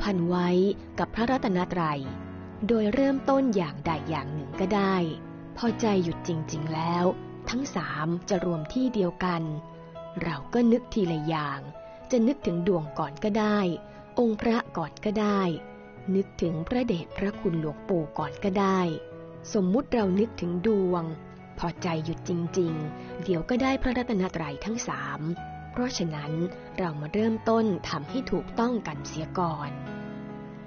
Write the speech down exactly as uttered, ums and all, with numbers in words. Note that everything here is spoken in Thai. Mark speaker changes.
Speaker 1: พันไว้กับพระรัตนตรัยโดยเริ่มต้นอย่างใดอย่างหนึ่งก็ได้พอใจหยุดจริงๆแล้วทั้งสามจะรวมที่เดียวกันเราก็นึกทีละอย่างจะนึกถึงดวงก่อนก็ได้องค์พระก่อนก็ได้นึกถึงพระเดชพระคุณหลวงปู่ก่อนก็ได้สมมุติเรานึกถึงดวงพอใจหยุดจริงๆเดี๋ยวก็ได้พระรัตนตรัยทั้งสามเพราะฉะนั้นเรามาเริ่มต้นทำให้ถูกต้องกันเสียก่อน